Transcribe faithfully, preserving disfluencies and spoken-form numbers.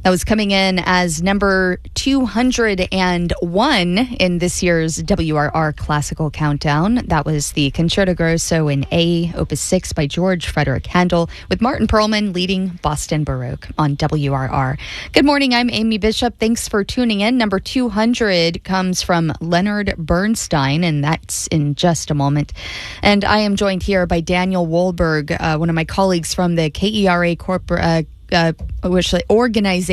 That was coming in as number two hundred one in this year's W R R Classical Countdown. That was the Concerto Grosso in A, Opus six by George Frederick Handel, with Martin Perlman leading Boston Baroque on W R R. Good morning, I'm Amy Bishop. Thanks for tuning in. Number two hundred comes from Leonard Bernstein, and that's in just a moment. And I am joined here by Daniel Wohlberg, uh, one of my colleagues from the K E R A corporate uh, uh, organization.